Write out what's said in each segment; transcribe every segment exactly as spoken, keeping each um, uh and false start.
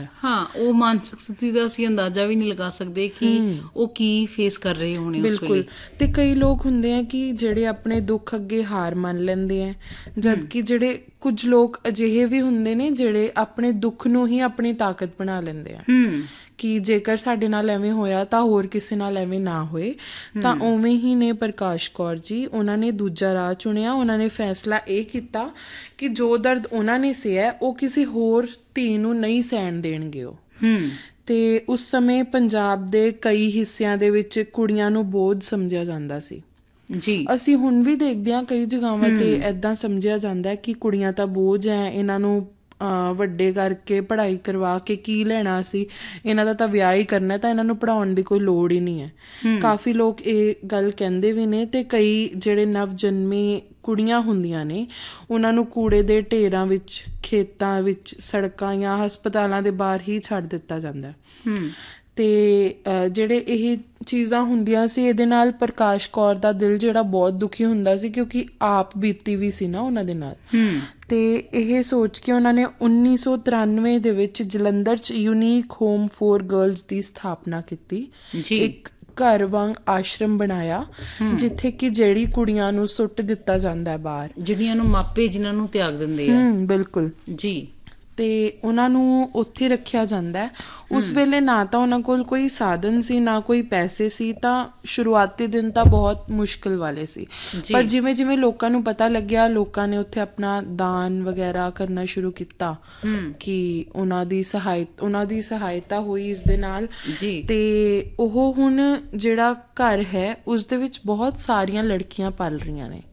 ਹੈ। ਹਾਂ, ਉਹ ਮਾਨਸਿਕ ਸਥਿਤੀ ਦਾ ਅਸੀਂ ਅੰਦਾਜ਼ਾ ਵੀ ਨਹੀਂ ਲਗਾ ਸਕਦੇ ਕਿ ਉਹ ਕੀ ਫੇਸ ਕਰ ਰਹੇ ਹੋਣੇ ਉਸ ਵੇਲੇ। ਬਿਲਕੁਲ। ਤੇ ਕਈ ਲੋਕ ਹੁੰਦੇ ਆ ਕਿ ਜਿਹੜੇ ਆਪਣੇ ਦੁੱਖ ਅੱਗੇ ਹਾਰ ਮੰਨ ਲੈਂਦੇ ਆ, ਜਦ ਕਿ ਜਿਹੜੇ ਕੁਝ ਲੋਕ ਅਜਿਹੇ ਵੀ ਹੁੰਦੇ ਨੇ ਜਿਹੜੇ ਆਪਣੇ ਦੁੱਖ ਨੂੰ ਹੀ ਆਪਣੀ ਤਾਕਤ ਬਣਾ ਲੈਂਦੇ ਆ ਕਿ ਜੇਕਰ ਸਾਡੇ ਨਾਲ ਐਵੇਂ ਹੋਇਆ ਤਾਂ ਹੋਰ ਕਿਸੇ ਨਾਲ ਐਵੇਂ ਨਾ ਹੋਏ। ਤਾਂ ਉਵੇਂ ਹੀ ਨੇ ਪ੍ਰਕਾਸ਼ ਕੌਰ ਜੀ, ਉਹਨਾਂ ਨੇ ਦੂਜਾ ਰਾਹ ਚੁਣਿਆ। ਉਹਨਾਂ ਨੇ ਫੈਸਲਾ ਇਹ ਕੀਤਾ ਕਿ ਜੋ ਦਰਦ ਉਹਨਾਂ ਨੇ ਸਹਿਆ ਉਹ ਕਿਸੇ ਹੋਰ ਧੀ ਨੂੰ ਨਹੀਂ ਸਹਿਣ ਦੇਣਗੇ ਉਹ। ਤੇ ਉਸ ਸਮੇਂ ਪੰਜਾਬ ਦੇ ਕਈ ਹਿੱਸਿਆਂ ਦੇ ਵਿੱਚ ਕੁੜੀਆਂ ਨੂੰ ਬੋਝ ਸਮਝਿਆ ਜਾਂਦਾ ਸੀ ਜੀ। ਅਸੀਂ ਹੁਣ ਵੀ ਦੇਖਦੇ ਹਾਂ ਕਈ ਜਗ੍ਹਾਵਾਂ ਤੇ ਏਦਾਂ ਸਮਝਿਆ ਜਾਂਦਾ ਕਿ ਕੁੜੀਆਂ ਤਾਂ ਬੋਝ ਹੈ, ਇਹਨਾਂ ਨੂੰ ਵੱਡੇ ਕਰਕੇ ਪੜ੍ਹਾਈ ਕਰਵਾ ਕੇ ਕੀ ਲੈਣਾ ਸੀ, ਇਹਨਾਂ ਦਾ ਤਾਂ ਵਿਆਹ ਹੀ ਕਰਨਾ, ਤਾਂ ਇਹਨਾਂ ਨੂੰ ਪੜ੍ਹਾਉਣ ਦੀ ਕੋਈ ਲੋੜ ਹੀ ਨਹੀਂ ਹੈ। ਕਾਫੀ ਲੋਕ ਇਹ ਗੱਲ ਕਹਿੰਦੇ ਵੀ ਨੇ। ਤੇ ਕਈ ਜਿਹੜੇ ਨਵ ਜਨਮੀ ਕੁੜੀਆਂ ਹੁੰਦੀਆਂ ਨੇ ਉਹਨਾਂ ਨੂੰ ਕੂੜੇ ਦੇ ਢੇਰਾਂ ਵਿੱਚ, ਖੇਤਾਂ ਵਿੱਚ, ਸੜਕਾਂ ਜਾਂ ਹਸਪਤਾਲਾਂ ਦੇ ਬਾਹਰ ਹੀ ਛੱਡ ਦਿੱਤਾ ਜਾਂਦਾ। ਤੇ ਜਿਹੜੇ ਇਹ ਚੀਜ਼ਾਂ ਹੁੰਦੀਆਂ ਸੀ, ਇਹਦੇ ਨਾਲ ਪ੍ਰਕਾਸ਼ ਕੌਰ ਦਾ ਦਿਲ ਜਿਹੜਾ ਬਹੁਤ ਦੁਖੀ ਹੁੰਦਾ ਸੀ ਕਿਉਂਕਿ ਆਪ ਬੀਤੀ ਵੀ ਸੀ ਨਾ ਉਹਨਾਂ ਦੇ ਨਾਲ। ਤੇ ਇਹ ਸੋਚ ਕੇ ਉਹਨਾਂ ਨੇ ਉੱਨੀ ਸੌ ਤਰਾਨਵੇਂ ਦੇ ਵਿੱਚ ਜਲੰਧਰ 'ਚ ਯੂਨੀਕ ਹੋਮ ਫੋਰ ਗਰਲਜ਼ ਦੀ ਸਥਾਪਨਾ ਕੀਤੀ। ਇੱਕ ਘਰ ਵਾਂਗ ਆਸ਼ਰਮ ਬਣਾਇਆ ਜਿੱਥੇ ਕਿ ਜਿਹੜੀ ਕੁੜੀਆਂ ਨੂੰ ਸੁੱਟ ਦਿੱਤਾ ਜਾਂਦਾ ਬਾਹਰ, ਜਿਹੜੀਆਂ ਨੂੰ ਮਾਪੇ ਜਿਨ੍ਹਾਂ ਨੂੰ ਤਿਆਗ ਦਿੰਦੇ ਆ। ਬਿਲਕੁਲ ਜੀ। ਤੇ ਉਹਨਾਂ ਨੂੰ ਉੱਥੇ ਰੱਖਿਆ ਜਾਂਦਾ। ਉਸ ਵੇਲੇ ਨਾ ਤਾਂ ਉਹਨਾਂ ਕੋਲ ਕੋਈ ਸਾਧਨ ਸੀ, ਨਾ ਕੋਈ ਪੈਸੇ ਸੀ, ਤਾਂ ਸ਼ੁਰੂਆਤੀ ਦਿਨ ਤਾਂ ਬਹੁਤ ਮੁਸ਼ਕਿਲ ਵਾਲੇ ਸੀ। ਪਰ ਜਿਵੇਂ ਜਿਵੇਂ ਲੋਕਾਂ ਨੂੰ ਪਤਾ ਲੱਗਿਆ, ਲੋਕਾਂ ਨੇ ਉੱਥੇ ਆਪਣਾ ਦਾਨ ਵਗੈਰਾ ਕਰਨਾ ਸ਼ੁਰੂ ਕੀਤਾ ਕਿ ਉਹਨਾਂ ਦੀ ਸਹਾਇਤਾ ਉਹਨਾਂ ਦੀ ਸਹਾਇਤਾ ਹੋਈ ਇਸ ਦੇ ਨਾਲ। ਤੇ ਉਹ ਹੁਣ ਜਿਹੜਾ ਘਰ ਹੈ ਉਸ ਦੇ ਵਿੱਚ ਬਹੁਤ ਸਾਰੀਆਂ ਲੜਕੀਆਂ ਪਲ ਰਹੀਆਂ ਨੇ।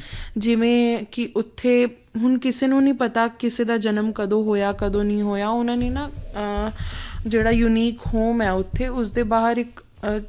ਜਿਵੇਂ ਕਿ ਉੱਥੇ ਹੁਣ ਕਿਸੇ ਨੂੰ ਨਹੀਂ ਪਤਾ ਕਿਸੇ ਦਾ ਜਨਮ ਕਦੋਂ ਹੋਇਆ ਕਦੋਂ ਨਹੀਂ ਹੋਇਆ। ਉਹਨਾਂ ਨੇ ਨਾ ਜਿਹੜਾ ਯੂਨੀਕ ਹੋਮ ਹੈ ਉੱਥੇ ਉਸਦੇ ਬਾਹਰ ਇੱਕ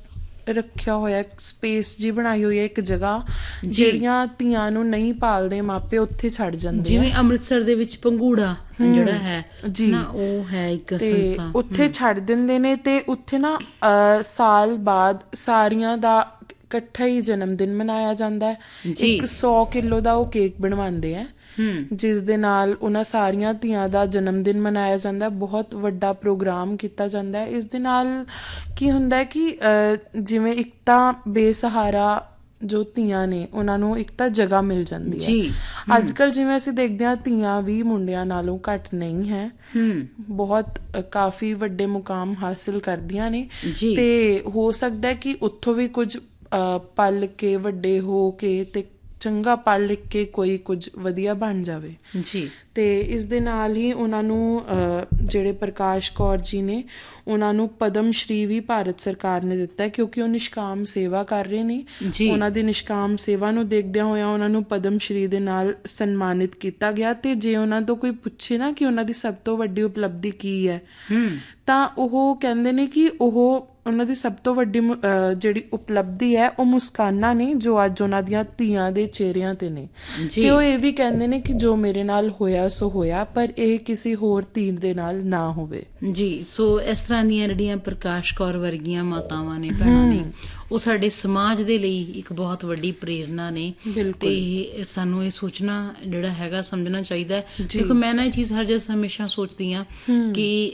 ਰੱਖਿਆ ਹੋਇਆ ਸਪੇਸ ਜੀ ਬਣਾਈ ਹੋਈ ਹੈ, ਇੱਕ ਜਗ੍ਹਾ ਜਿਹੜੀਆਂ ਧੀਆਂ ਨੂੰ ਨਹੀਂ ਪਾਲਦੇ ਮਾਪੇ ਉੱਥੇ ਛੱਡ ਜਾਂਦੇ। ਜਿਵੇਂ ਅੰਮ੍ਰਿਤਸਰ ਦੇ ਵਿੱਚ ਪੰਘੂੜਾ ਜਿਹੜਾ ਹੈ ਨਾ, ਉਹ ਹੈ ਇੱਕ ਸੰਸਥਾ, ਉੱਥੇ ਛੱਡ ਦਿੰਦੇ ਨੇ। ਤੇ ਉੱਥੇ ਨਾ ਸਾਲ ਬਾਅਦ ਸਾਰੀਆਂ ਦਾ ਇਕੱਠਾ ਹੀ ਜਨਮ ਦਿਨ ਮਨਾਇਆ ਜਾਂਦਾ ਹੈ। ਇੱਕ ਸੌ ਕਿਲੋ ਦਾ ਉਹ ਕੇਕ ਬਣਵਾਉਂਦੇ ਹੈ ਜਿਸ ਦੇ ਨਾਲ ਉਹਨਾਂ ਸਾਰੀਆਂ ਧੀਆਂ ਦਾ ਜਨਮ ਦਿਨ ਮਨਾਇਆ ਜਾਂਦਾ। ਬਹੁਤ ਵੱਡਾ ਪ੍ਰੋਗਰਾਮ ਕੀਤਾ ਜਾਂਦਾ ਹੈ। ਇਸ ਦੇ ਨਾਲ ਕੀ ਹੁੰਦਾ ਹੈ ਕਿ ਜਿਵੇਂ ਇੱਕ ਤਾਂ ਬੇਸਹਾਰਾ ਜੋ ਧੀਆਂ ਨੇ ਉਹਨਾਂ ਨੂੰ ਇੱਕ ਤਾਂ ਜਗ੍ਹਾ ਮਿਲ ਜਾਂਦੀ ਹੈ। ਅੱਜ ਕੱਲ੍ਹ ਜਿਵੇਂ ਅਸੀਂ ਦੇਖਦੇ ਹਾਂ ਧੀਆਂ ਵੀ ਮੁੰਡਿਆਂ ਨਾਲੋਂ ਘੱਟ ਨਹੀਂ ਹੈ, ਬਹੁਤ ਕਾਫੀ ਵੱਡੇ ਮੁਕਾਮ ਹਾਸਿਲ ਕਰਦੀਆਂ ਨੇ। ਤੇ ਹੋ ਸਕਦਾ ਕਿ ਉੱਥੋਂ ਵੀ ਕੁਝ ਪਲ ਕੇ ਵੱਡੇ ਹੋ ਕੇ ਤੇ ਚੰਗਾ ਪੜ੍ਹ ਲਿਖ ਕੇ ਕੋਈ ਕੁਝ ਵਧੀਆ ਬਣ ਜਾਵੇ। ਜੀ। ਤੇ ਇਸ ਦੇ ਨਾਲ ਹੀ ਉਹਨਾਂ ਨੂੰ ਜਿਹੜੇ ਪ੍ਰਕਾਸ਼ ਕੌਰ ਜੀ ਨੇ ਉਹਨਾਂ ਨੂੰ ਪਦਮ ਸ਼੍ਰੀ ਵੀ ਭਾਰਤ ਸਰਕਾਰ ਨੇ ਦਿੱਤਾ ਕਿਉਂਕਿ ਉਹ ਨਿਸ਼ਕਾਮ ਸੇਵਾ ਕਰ ਰਹੇ ਨੇ। ਉਹਨਾਂ ਦੀ ਨਿਸ਼ਕਾਮ ਸੇਵਾ ਨੂੰ ਦੇਖਦਿਆਂ ਹੋਇਆਂ ਉਹਨਾਂ ਨੂੰ ਪਦਮ ਸ਼੍ਰੀ ਦੇ ਨਾਲ ਸਨਮਾਨਿਤ ਕੀਤਾ ਗਿਆ। ਤੇ ਜੇ ਉਹਨਾਂ ਤੋਂ ਕੋਈ ਪੁੱਛੇ ਨਾ ਕਿ ਉਹਨਾਂ ਦੀ ਸਭ ਤੋਂ ਵੱਡੀ ਉਪਲਬਧੀ ਕੀ ਹੈ ਤਾਂ ਉਹ ਕਹਿੰਦੇ ਨੇ ਕਿ ਉਹ ਉਹਨਾਂ ਦੀ ਸਭ ਤੋਂ ਵੱਡੀ ਜਿਹੜੀ ਉਪਲਬਧੀ ਹੈ ਉਹ ਮੁਸਕਾਨਾਂ ਨੇ ਜੋ ਅੱਜ ਉਹਨਾਂ ਦੀਆਂ ਧੀਆਂ ਦੇ ਚਿਹਰਿਆਂ ਤੇ ਨੇ। ਤੇ ਉਹ ਇਹ ਵੀ ਕਹਿੰਦੇ ਨੇ ਕਿ ਜੋ ਮੇਰੇ ਨਾਲ ਹੋਇਆ ਸੋ ਹੋਇਆ, ਪਰ ਇਹ ਕਿਸੇ ਹੋਰ ਧੀ ਦੇ ਨਾਲ ਨਾ ਹੋਵੇ। ਜੀ। ਸੋ ਇਸ ਤਰ੍ਹਾਂ ਦੀਆਂ ਜਿਹੜੀਆਂ ਪ੍ਰਕਾਸ਼ ਕੌਰ ਵਰਗੀਆਂ ਮਾਤਾਵਾਂ ਨੇ, ਭੈਣਾਂ ਨੇ, ਉਹ ਸਾਡੇ ਸਮਾਜ ਦੇ ਲਈ ਇੱਕ ਬਹੁਤ ਵੱਡੀ ਪ੍ਰੇਰਨਾ ਨੇ। ਤੇ ਸਾਨੂੰ ਇਹ ਸੋਚਣਾ ਜਿਹੜਾ ਹੈਗਾ ਸਮਝਣਾ ਚਾਹੀਦਾ। ਦੇਖੋ ਮੈਂ ਨਾ ਇਹ ਚੀਜ਼ ਹਰ ਜਗ੍ਹਾ ਹਮੇਸ਼ਾ ਸੋਚਦੀ ਹਾਂ ਕਿ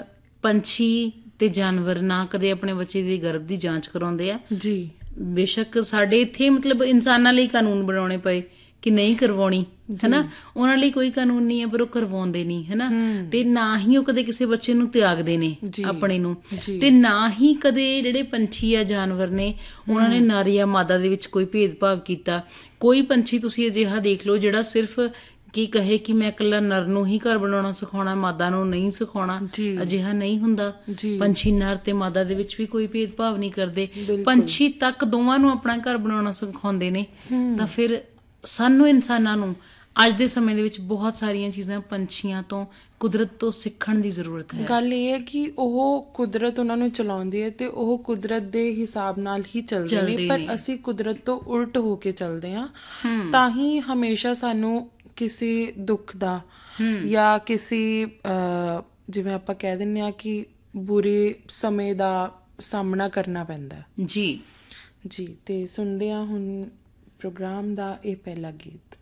ਪੰਛੀ ਤੇ ਜਾਨਵਰ ਨਾ ਕਦੇ ਆਪਣੇ ਬੱਚੇ ਦੀ ਗਰਭ ਦੀ ਜਾਂਚ ਕਰਾਉਂਦੇ ਆ। ਜੀ। ਬੇਸ਼ੱਕ ਸਾਡੇ ਇੱਥੇ ਮਤਲਬ ਇਨਸਾਨਾਂ ਲਈ ਕਾਨੂੰਨ ਬਣਾਉਣੇ ਪਏ ਕਿ ਨਹੀਂ ਕਰਵਾਉਣੀ, ਹਨਾ, ਉਹਨਾਂ ਲਈ ਕੋਈ ਕਾਨੂੰਨ ਨਹੀਂ ਹੈ, ਪਰ ਉਹ ਕਰਵਾਉਂਦੇ ਨਹੀਂ, ਹਨਾ। ਤੇ ਨਾ ਹੀ ਉਹ ਕਦੇ ਕਿਸੇ ਬੱਚੇ ਨੂੰ ਤਿਆਗਦੇ ਨੇ ਆਪਣੇ ਨੂੰ, ਤੇ ਨਾ ਹੀ ਕਦੇ ਜਿਹੜੇ ਪੰਛੀ ਆ ਜਾਨਵਰ ਨੇ ਉਹਨਾਂ ਨੇ ਨਾਰੀ ਜਾਂ ਮਾਦਾ ਦੇ ਵਿੱਚ ਕੋਈ ਭੇਦਭਾਵ ਕੀਤਾ। ਕੋਈ ਪੰਛੀ ਤੁਸੀਂ ਅਜਿਹਾ ਦੇਖ ਲਓ ਜਿਹੜਾ ਸਿਰਫ ਕੀ ਕਹੇ ਕਿ ਮੈਂ ਇਕੱਲਾ ਨਰ ਨੂੰ ਹੀ ਘਰ ਬਣਾਉਣਾ ਸਿਖਾਉਣਾ, ਮਾਦਾ ਨੂੰ ਨਹੀਂ ਸਿਖਾਉਣਾ, ਅਜਿਹਾ ਨਹੀਂ ਹੁੰਦਾ। ਪੰਛੀ ਨਰ ਤੇ ਮਾਦਾ ਦੇ ਵਿੱਚ ਵੀ ਕੋਈ ਭੇਦਭਾਵ ਨਹੀਂ ਕਰਦੇ। ਪੰਛੀ ਤੱਕ ਦੋਵਾਂ ਨੂੰ ਆਪਣਾ ਘਰ ਬਣਾਉਣਾ ਸਿਖਾਉਂਦੇ ਨੇ। ਤਾਂ ਫਿਰ ਸਾਨੂੰ ਇਨਸਾਨਾਂ ਨੂੰ ਅੱਜ ਦੇ ਸਮੇਂ ਦੇ ਵਿੱਚ ਬਹੁਤ ਸਾਰੀਆਂ ਚੀਜ਼ਾਂ ਪੰਛੀਆਂ ਤੋਂ, ਕੁਦਰਤ ਤੋਂ ਸਿੱਖਣ ਦੀ ਜ਼ਰੂਰਤ ਹੈ। ਗੱਲ ਇਹ ਹੈ ਕਿ ਉਹ ਕੁਦਰਤ ਉਹਨਾਂ ਨੂੰ ਚਲਾਉਂਦੀ ਹੈ ਤੇ ਉਹ ਕੁਦਰਤ ਦੇ ਹਿਸਾਬ ਨਾਲ ਹੀ ਚੱਲਦੇ ਨੇ, ਪਰ ਅਸੀਂ ਕੁਦਰਤ ਤੋਂ ਉਲਟ ਹੋ ਕੇ ਚੱਲਦੇ ਹਾਂ। ਤਾਂ ਹੀ ਹਮੇਸ਼ਾ ਸਾਨੂੰ ਕਿਸੇ ਦੁੱਖ ਦਾ ਜਾਂ ਕਿਸੇ ਜਿਵੇਂ ਆਪਾਂ ਕਹਿ ਦਿੰਦੇ ਹਾਂ ਕਿ ਬੁਰੇ ਸਮੇਂ ਦਾ ਸਾਹਮਣਾ ਕਰਨਾ ਪੈਂਦਾ। ਜੀ। ਜੀ। ਤੇ ਸੁਣਦੇ ਹਾਂ ਹੁਣ ਪ੍ਰੋਗਰਾਮ ਦਾ ਇਹ ਪਹਿਲਾ ਗੀਤ।